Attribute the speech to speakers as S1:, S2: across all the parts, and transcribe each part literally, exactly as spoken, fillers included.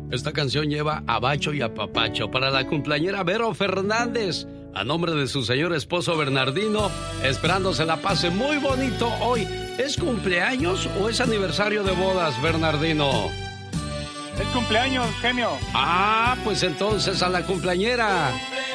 S1: Esta canción lleva a bacho y a papacho para la cumpleañera Vero Fernández, a nombre de su señor esposo Bernardino, esperando se la pase muy bonito hoy. ¿Es cumpleaños o es aniversario de bodas, Bernardino?
S2: Es cumpleaños, genio.
S1: Ah, pues entonces a la cumpleañera.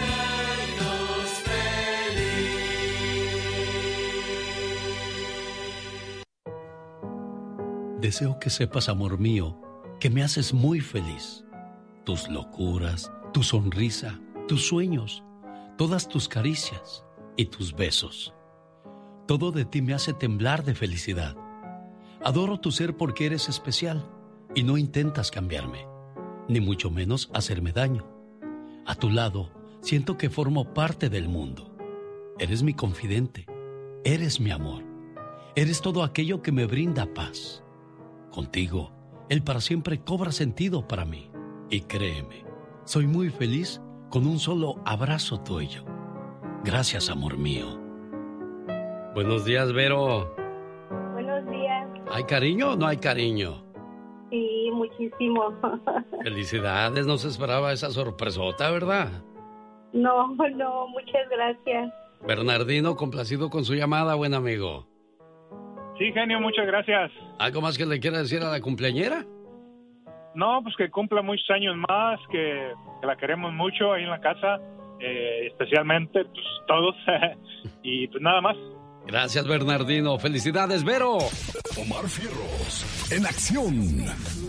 S1: Deseo que sepas, amor mío, que me haces muy feliz. Tus locuras, tu sonrisa, tus sueños, todas tus caricias y tus besos. Todo de ti me hace temblar de felicidad. Adoro tu ser porque eres especial y no intentas cambiarme, ni mucho menos hacerme daño. A tu lado, siento que formo parte del mundo. Eres mi confidente, eres mi amor, eres todo aquello que me brinda paz. Contigo, el para siempre cobra sentido para mí. Y créeme, soy muy feliz con un solo abrazo tuyo. Gracias, amor mío. Buenos días, Vero.
S3: Buenos días.
S1: ¿Hay cariño o no hay cariño?
S3: Sí, muchísimo.
S1: Felicidades, no se esperaba esa sorpresota, ¿verdad?
S3: No, no, muchas gracias.
S1: Bernardino, complacido con su llamada, buen amigo.
S2: Sí, genio, muchas gracias.
S1: ¿Algo más que le quiera decir a la cumpleañera?
S2: No, pues que cumpla muchos años más, que, que la queremos mucho ahí en la casa, eh, especialmente pues todos, y pues nada más.
S1: Gracias, Bernardino. ¡Felicidades, Vero!
S4: Omar Fierros, en acción.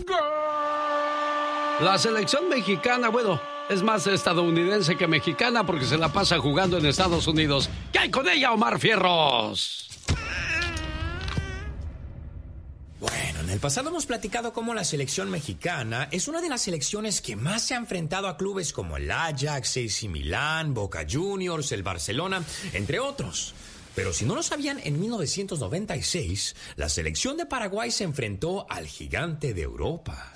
S1: La selección mexicana, bueno, es más estadounidense que mexicana porque se la pasa jugando en Estados Unidos. ¿Qué hay con ella, Omar Fierros?
S5: Bueno, en el pasado hemos platicado cómo la selección mexicana es una de las selecciones que más se ha enfrentado a clubes como el Ajax, A C Milán, Boca Juniors, el Barcelona, entre otros. Pero si no lo sabían, en mil novecientos noventa y seis, la selección de Paraguay se enfrentó al gigante de Europa.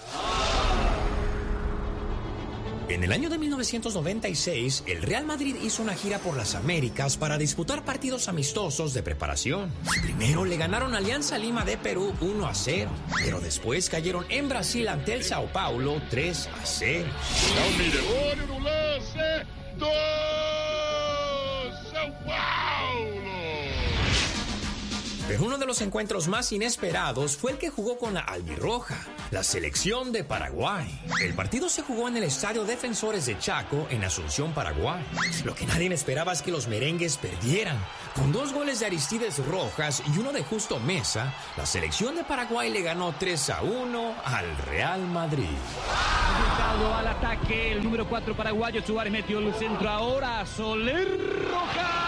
S5: En el año de mil novecientos noventa y seis, el Real Madrid hizo una gira por las Américas para disputar partidos amistosos de preparación. Primero le ganaron a Alianza Lima de Perú uno a cero, pero después cayeron en Brasil ante el Sao Paulo tres a cero. Pero uno de los encuentros más inesperados fue el que jugó con la albirroja, la selección de Paraguay. El partido se jugó en el Estadio Defensores de Chaco, en Asunción, Paraguay. Lo que nadie esperaba es que los merengues perdieran. Con dos goles de Aristides Rojas y uno de Justo Mesa, la selección de Paraguay le ganó tres a uno al Real Madrid.
S6: Resultado al ataque, el número cuatro paraguayo, Suárez metió el centro ahora, Soler Rojas.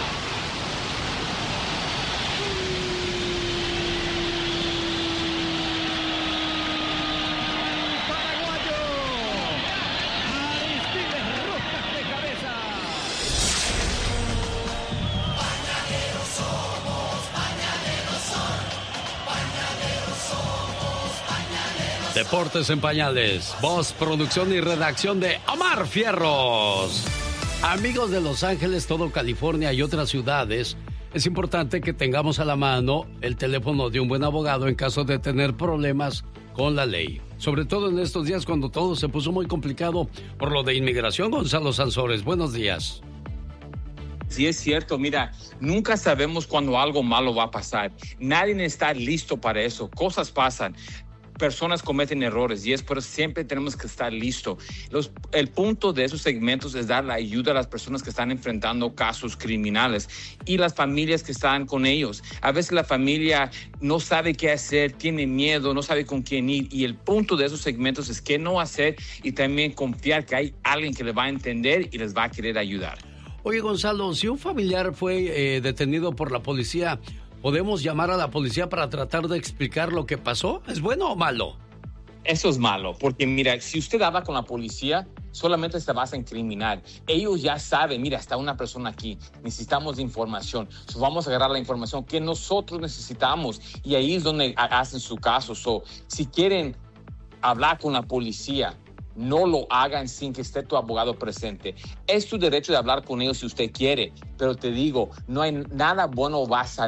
S1: Deportes en Pañales, voz, producción y redacción de Omar Fierros. Amigos de Los Ángeles, todo California y otras ciudades, es importante que tengamos a la mano el teléfono de un buen abogado en caso de tener problemas con la ley. Sobre todo en estos días cuando todo se puso muy complicado por lo de inmigración. Gonzalo Sansores, buenos días.
S7: Sí, es cierto. Mira, nunca sabemos cuándo algo malo va a pasar. Nadie está listo para eso. Cosas pasan. Personas cometen errores y es por eso siempre tenemos que estar listos. Los, el punto de esos segmentos es dar la ayuda a las personas que están enfrentando casos criminales y las familias que están con ellos. A veces la familia no sabe qué hacer, tiene miedo, no sabe con quién ir, y el punto de esos segmentos es qué no hacer y también confiar que hay alguien que les va a entender y les va a querer ayudar.
S1: Oye, Gonzalo, si un familiar fue eh, detenido por la policía, ¿podemos llamar a la policía para tratar de explicar lo que pasó? ¿Es bueno o malo?
S7: Eso es malo, porque mira, si usted habla con la policía, solamente se vas a incriminar. Ellos ya saben, mira, está una persona aquí, necesitamos información. So, vamos a agarrar la información que nosotros necesitamos y ahí es donde hacen su caso. So, si quieren hablar con la policía, no lo hagan sin que esté tu abogado presente. Es tu derecho de hablar con ellos si usted quiere, pero te digo, no hay nada bueno va a salir.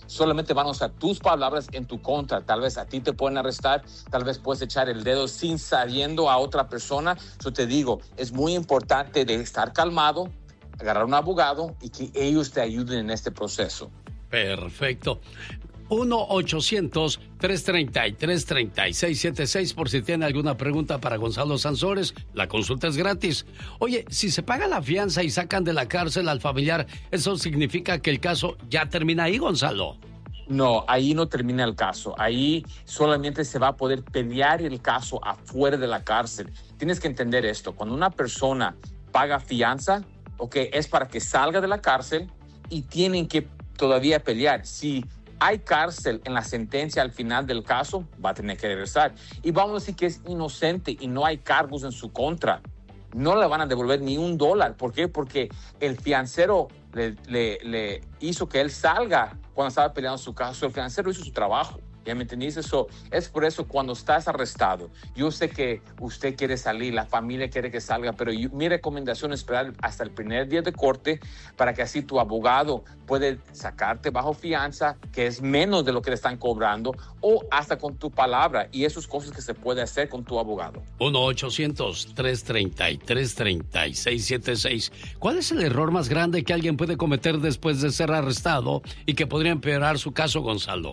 S7: solamente van a usar tus palabras en tu contra. Tal vez a ti te pueden arrestar, tal vez puedes echar el dedo sin sabiendo a otra persona. Yo te digo, es muy importante de estar calmado, agarrar un abogado y que ellos te ayuden en este proceso.
S1: Perfecto. uno ochocientos, tres treinta y tres, treinta y seis setenta y seis por si tiene alguna pregunta para Gonzalo Sansores. La consulta es gratis. Oye, si se paga la fianza y sacan de la cárcel al familiar, ¿eso significa que el caso ya termina ahí, Gonzalo?
S7: No, ahí no termina el caso. Ahí solamente se va a poder pelear el caso afuera de la cárcel. Tienes que entender esto. Cuando una persona paga fianza, okay, es para que salga de la cárcel y tienen que todavía pelear. Si hay cárcel en la sentencia al final del caso, va a tener que regresar. Y vamos a decir que es inocente y no hay cargos en su contra. No le van a devolver ni un dólar. ¿Por qué? Porque el fiancero le, le, le hizo que él salga cuando estaba peleando su caso. El fiancero hizo su trabajo. ¿Ya me entendiste? Eso es por eso cuando estás arrestado. Yo sé que usted quiere salir, la familia quiere que salga, pero yo, mi recomendación es esperar hasta el primer día de corte para que así tu abogado puede sacarte bajo fianza, que es menos de lo que le están cobrando, o hasta con tu palabra. Y esas cosas que se puede hacer con tu abogado.
S1: uno ochocientos, tres treinta y tres, treinta y seis setenta y seis. ¿Cuál es el error más grande que alguien puede cometer después de ser arrestado y que podría empeorar su caso, Gonzalo?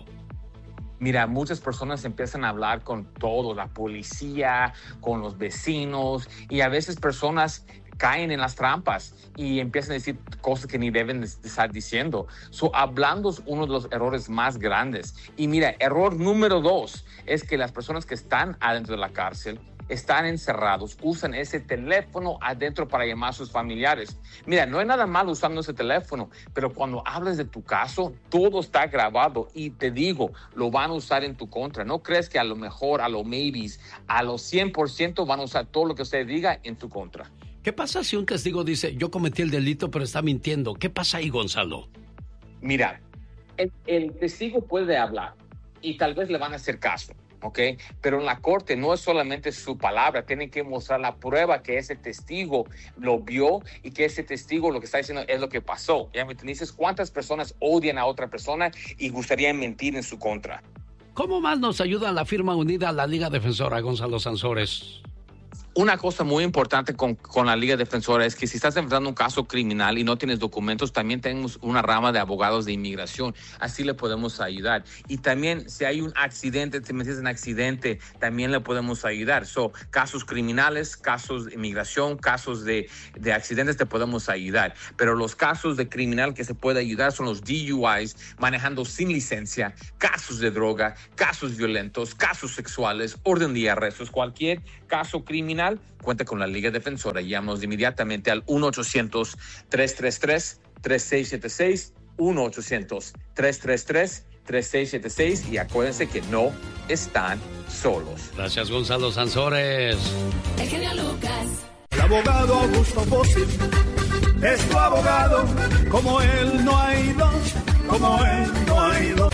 S7: Mira, muchas personas empiezan a hablar con todo, la policía, con los vecinos, y a veces personas caen en las trampas y empiezan a decir cosas que ni deben de estar diciendo. So, hablando es uno de los errores más grandes. Y mira, error número dos es que las personas que están adentro de la cárcel están encerrados, usan ese teléfono adentro para llamar a sus familiares. Mira, no hay nada malo usando ese teléfono, pero cuando hablas de tu caso, todo está grabado y te digo, lo van a usar en tu contra. No crees que a lo mejor, a lo maybes, a los cien por ciento van a usar todo lo que usted diga en tu contra.
S1: ¿Qué pasa si un testigo dice, yo cometí el delito, pero está mintiendo? ¿Qué pasa ahí, Gonzalo?
S7: Mira, el, el testigo puede hablar y tal vez le van a hacer caso. ¿Ok? Pero en la corte no es solamente su palabra, tienen que mostrar la prueba que ese testigo lo vio y que ese testigo lo que está diciendo es lo que pasó. ¿Ya me entiendes? ¿Cuántas personas odian a otra persona y gustarían mentir en su contra?
S1: ¿Cómo más nos ayuda la firma unida a la Liga Defensora, Gonzalo Sansores?
S7: Una cosa muy importante con, con la Liga Defensora es que si estás enfrentando un caso criminal y no tienes documentos, también tenemos una rama de abogados de inmigración. Así le podemos ayudar. Y también si hay un accidente, te metes en accidente, también le podemos ayudar. So, casos criminales, casos de inmigración, casos de, de accidentes, te podemos ayudar. Pero los casos de criminal que se puede ayudar son los D U Is, manejando sin licencia, casos de droga, casos violentos, casos sexuales, orden de arrestos, cualquier caso criminal. Cuenta con la Liga Defensora. Llámanos inmediatamente al uno ochocientos, tres tres tres, tres seis siete seis, uno ochocientos, tres tres tres, tres seis siete seis y acuérdense que no están solos.
S1: Gracias, Gonzalo Sansores.
S8: El genio Lucas.
S4: El abogado Augusto Bossy es tu abogado. Como él no hay dos, como él no hay dos.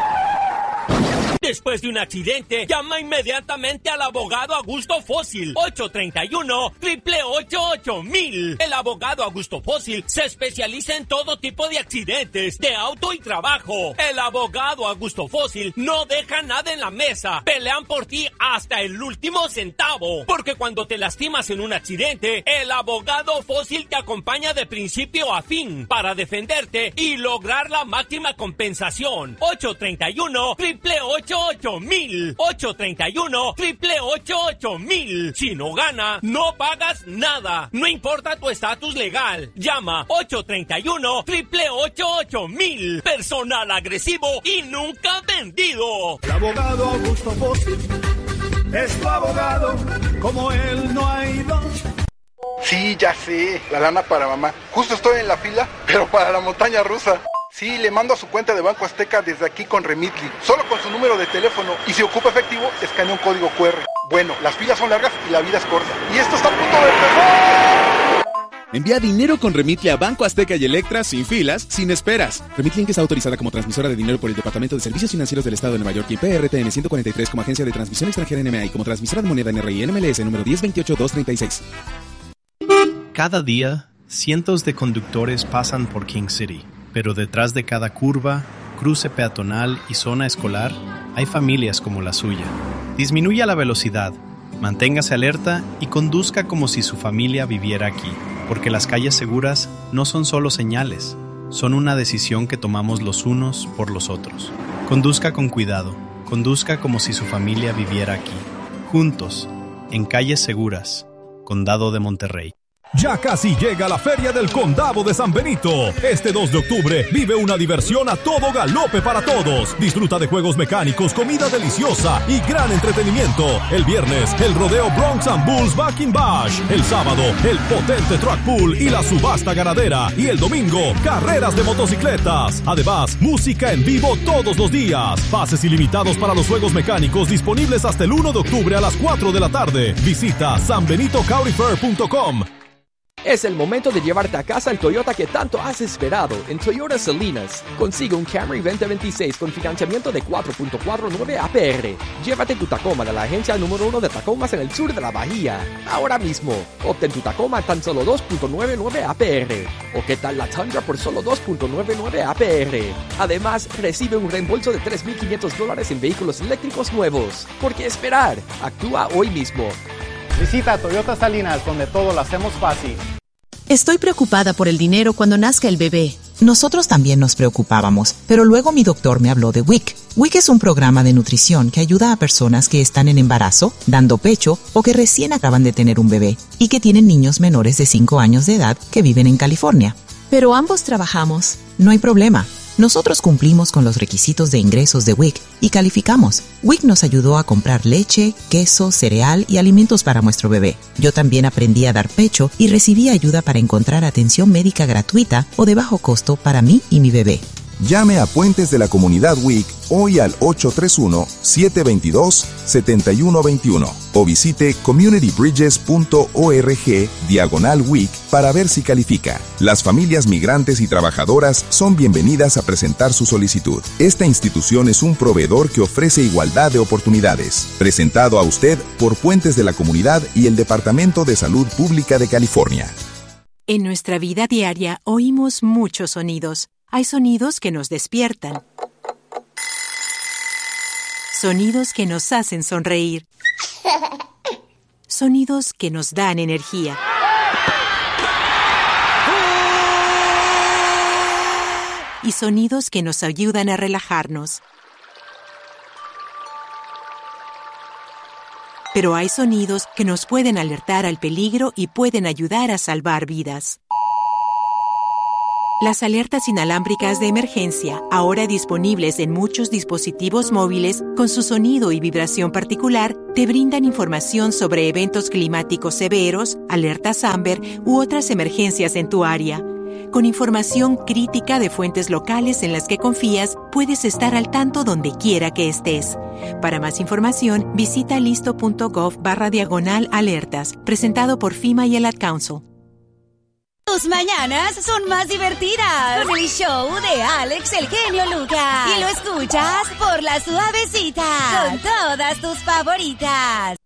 S9: Después de un accidente, llama inmediatamente al abogado Augusto Fósil. ocho tres uno, ocho ocho ocho mil. El abogado Augusto Fósil se especializa en todo tipo de accidentes, de auto y trabajo. El abogado Augusto Fósil no deja nada en la mesa. Pelean por ti hasta el último centavo. Porque cuando te lastimas en un accidente, el abogado Fósil te acompaña de principio a fin para defenderte y lograr la máxima compensación. ocho tres uno, ocho ocho ocho mil. ocho tres uno, ocho ocho ocho mil. Si no gana, no pagas nada. No importa tu estatus legal. Llama ocho tres uno, ocho ocho ocho mil. Personal agresivo y nunca vendido.
S4: El abogado Augusto Bossy es tu abogado. Como él no hay dos.
S10: Sí, ya sé, la lana para mamá. Justo estoy en la fila, pero para la montaña rusa. Sí, le mando a su cuenta de Banco Azteca desde aquí con Remitly, solo con su número de teléfono, y si ocupa efectivo, escanea un código cu erre. Bueno, las filas son largas y la vida es corta. ¡Y esto está a punto de empezar!
S11: Envía dinero con Remitly a Banco Azteca y Electra sin filas, sin esperas. Remitly Inc está autorizada como transmisora de dinero por el Departamento de Servicios Financieros del Estado de Nueva York y P R T N ciento cuarenta y tres como agencia de transmisión extranjera N M A y como transmisora de moneda N R I N M L S número diez veintiocho dos treinta y seis.
S12: Cada día, cientos de conductores pasan por King City, pero detrás de cada curva, cruce peatonal y zona escolar, hay familias como la suya. Disminuya la velocidad, manténgase alerta y conduzca como si su familia viviera aquí, porque las calles seguras no son solo señales, son una decisión que tomamos los unos por los otros. Conduzca con cuidado, conduzca como si su familia viviera aquí. Juntos, en Calles Seguras, Condado de Monterrey.
S13: Ya casi llega la Feria del Condado de San Benito. Este dos de octubre vive una diversión a todo galope para todos. Disfruta de juegos mecánicos, comida deliciosa y gran entretenimiento. El viernes, el rodeo Bronx and Bulls Back in Bash. El sábado, el potente Truck Pool y la subasta ganadera. Y el domingo, carreras de motocicletas. Además, música en vivo todos los días. Pases ilimitados para los juegos mecánicos disponibles hasta el uno de octubre a las cuatro de la tarde. Visita san benito county fair punto com.
S14: Es el momento de llevarte a casa el Toyota que tanto has esperado en Toyota Salinas. Consigue un Camry veinte veintiséis con financiamiento de cuatro punto cuarenta y nueve A P R. Llévate tu Tacoma de la agencia número uno de Tacomas en el sur de la bahía. Ahora mismo, obtén tu Tacoma a tan solo dos punto noventa y nueve A P R. ¿O qué tal la Tundra por solo dos punto noventa y nueve A P R? Además, recibe un reembolso de tres mil quinientos dólares en vehículos eléctricos nuevos. ¿Por qué esperar? Actúa hoy mismo.
S15: Visita Toyota Salinas, donde todo lo hacemos fácil.
S16: Estoy preocupada por el dinero cuando nazca el bebé. Nosotros también nos preocupábamos, pero luego mi doctor me habló de W I C. W I C es un programa de nutrición que ayuda a personas que están en embarazo, dando pecho o que recién acaban de tener un bebé y que tienen niños menores de cinco años de edad que viven en California. Pero ambos trabajamos. No hay problema. Nosotros cumplimos con los requisitos de ingresos de W I C y calificamos. W I C nos ayudó a comprar leche, queso, cereal y alimentos para nuestro bebé. Yo también aprendí a dar pecho y recibí ayuda para encontrar atención médica gratuita o de bajo costo para mí y mi bebé.
S17: Llame a Puentes de la Comunidad W I C hoy al ocho tres uno, siete dos dos, siete uno dos uno o visite communitybridges punto org diagonal W I C para ver si califica. Las familias migrantes y trabajadoras son bienvenidas a presentar su solicitud. Esta institución es un proveedor que ofrece igualdad de oportunidades. Presentado a usted por Puentes de la Comunidad y el Departamento de Salud Pública de California.
S18: En nuestra vida diaria oímos muchos sonidos. Hay sonidos que nos despiertan, sonidos que nos hacen sonreír, sonidos que nos dan energía. Y sonidos que nos ayudan a relajarnos. Pero hay sonidos que nos pueden alertar al peligro y pueden ayudar a salvar vidas. Las alertas inalámbricas de emergencia, ahora disponibles en muchos dispositivos móviles con su sonido y vibración particular, te brindan información sobre eventos climáticos severos, alertas Amber u otras emergencias en tu área. Con información crítica de fuentes locales en las que confías, puedes estar al tanto donde quiera que estés. Para más información, visita listo.gov barra diagonal alertas, presentado por FEMA y el Ad Council.
S19: Tus mañanas son más divertidas con el show de Alex el Genio Lucas. Y lo escuchas por La Suavecita con todas tus favoritas.